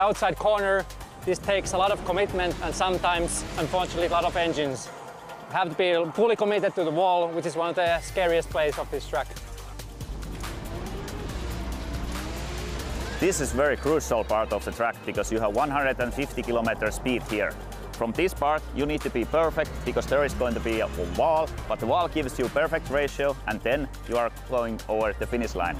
Outside corner, this takes a lot of commitment and sometimes, unfortunately, a lot of engines. You have to be fully committed to the wall, which is one of the scariest places of this track. This is very crucial part of the track because you have 150 km speed here. From this part you need to be perfect because there is going to be a wall, but the wall gives you perfect ratio and then you are going over the finish line.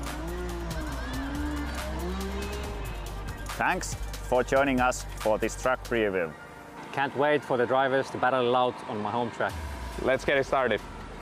Thanks for joining us for this track preview. Can't wait for the drivers to battle it out on my home track. Let's get it started.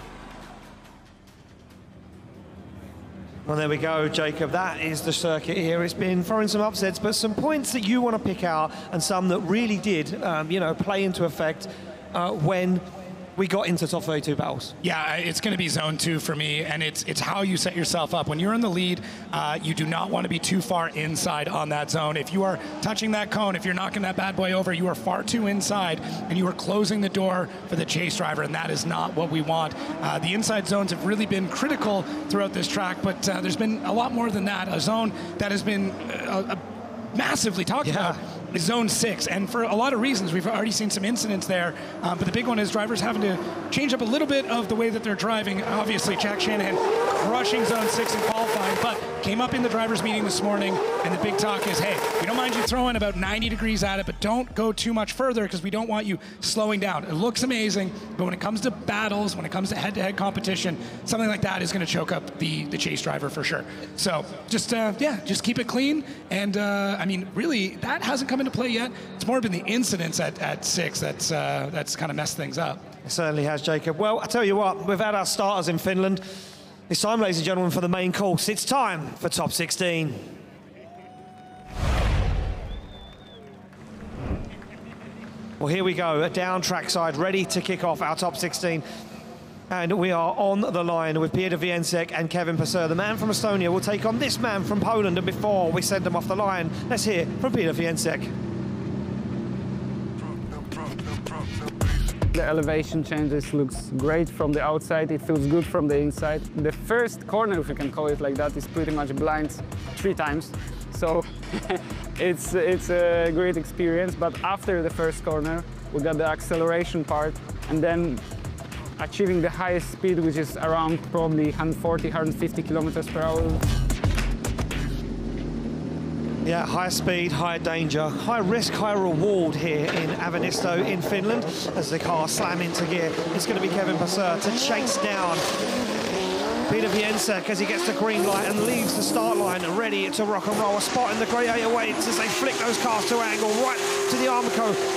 Well, there we go, Jacob. That is the circuit here. It's been throwing some upsets, but some points that you want to pick out and some that really did, play into effect when we got into top 32 battles. Yeah, it's going to be zone 2 for me, and it's how you set yourself up. When you're in the lead, you do not want to be too far inside on that zone. If you are touching that cone, if you're knocking that bad boy over, you are far too inside, and you are closing the door for the chase driver, and that is not what we want. The inside zones have really been critical throughout this track, but there's been a lot more than that. A zone that has been massively talked about is zone 6, and for a lot of reasons. We've already seen some incidents there, but the big one is drivers having to change up a little bit of the way that they're driving. Obviously, Jack Shanahan crushing zone 6 in qualifying, but came up in the drivers' meeting this morning, and the big talk is, hey, we don't mind you throwing about 90 degrees at it, but don't go too much further because we don't want you slowing down. It looks amazing, but when it comes to battles, when it comes to head-to-head competition, something like that is going to choke up the chase driver for sure. So just keep it clean, and I mean, really, that hasn't come into play yet. It's more been the incidents at 6 that's kind of messed things up. It certainly has, Jacob. Well, I tell you what, we've had our starters in Finland. It's time, ladies and gentlemen, for the main course. It's time for top 16. Well, here we go, a down trackside, ready to kick off our top 16. And we are on the line with Peter Wieniec and Kevin Pasur. The man from Estonia will take on this man from Poland. And before we send them off the line, let's hear from Peter Wieniec. The elevation changes, looks great from the outside, it feels good from the inside. The first corner, if you can call it like that, is pretty much blind 3 times. So it's a great experience, but after the first corner, we got the acceleration part, and then achieving the highest speed, which is around probably 140, 150 kilometers per hour. Yeah, high speed, high danger, high risk, high reward here in Avannisto in Finland. As the car slam into gear, it's going to be Kevin Pasur to chase down Peter Wieniec as he gets the green light and leaves the start line ready to rock and roll. A spot in the grey 8 awaits as they flick those cars to angle right to the Armco.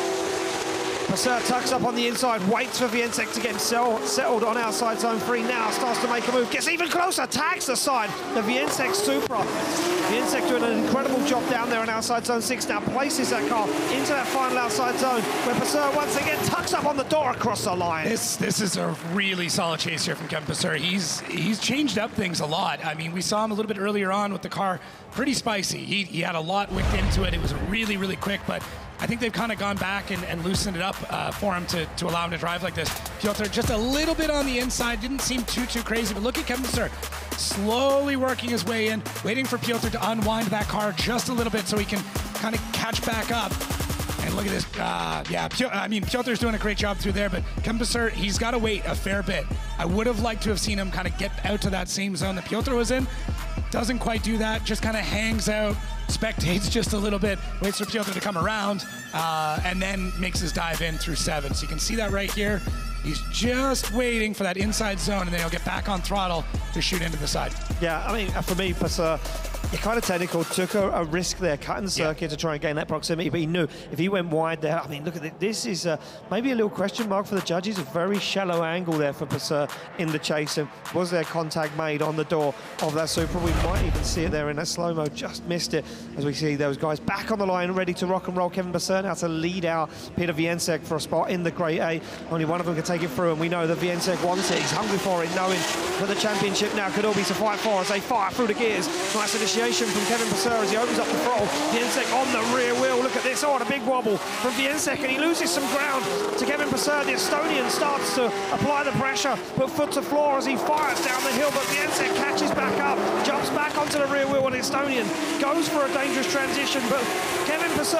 Pasur tucks up on the inside, waits for Wieniec to get settled on outside zone 3 now, starts to make a move, gets even closer, tags the side of Wieniec Supra. Wieniec doing an incredible job down there on outside zone 6 now, places that car into that final outside zone, where Pasur once again tucks up on the door across the line. This is a really solid chase here from Kevin Pasur. He's changed up things a lot. I mean, we saw him a little bit earlier on with the car, pretty spicy. He had a lot wicked into it. It was really, really quick, but I think they've kind of gone back and loosened it up for him to allow him to drive like this. Piotr just a little bit on the inside, didn't seem too crazy, but look at Kevin Pasur, slowly working his way in, waiting for Piotr to unwind that car just a little bit so he can kind of catch back up. And look at this, Piotr's doing a great job through there, but Kevin Pasur, he's got to wait a fair bit. I would have liked to have seen him kind of get out to that same zone that Piotr was in. Doesn't quite do that, just kind of hangs out, spectates just a little bit, waits for Piotr to come around, and then makes his dive in through 7. So you can see that right here. He's just waiting for that inside zone, and then he'll get back on throttle to shoot into the side. Yeah, I mean, for me, Pasur, he kind of technical, took a risk there, cutting the circuit to try and gain that proximity, but he knew if he went wide there, I mean, look at it, this is maybe a little question mark for the judges, a very shallow angle there for Pasur in the chase, and was there contact made on the door of that Supra? We might even see it there in that slow-mo, just missed it, as we see those guys back on the line, ready to rock and roll. Kevin Pasur now to lead out Peter Wieniec for a spot in the grey A. Only one of them can take it through, and we know that Wieniec wants it, he's hungry for it, knowing that the championship now could all be to fight for as they fire through the gears. Nice initiation from Kevin Pasur as he opens up the throttle. Wieniec on the rear wheel. Look at this. Oh, what a big wobble from Wieniec, and he loses some ground to Kevin Pasur. The Estonian starts to apply the pressure, put foot to floor as he fires down the hill, but Wieniec catches back up, jumps back onto the rear wheel, and the Estonian goes for a dangerous transition, but Kevin Pasur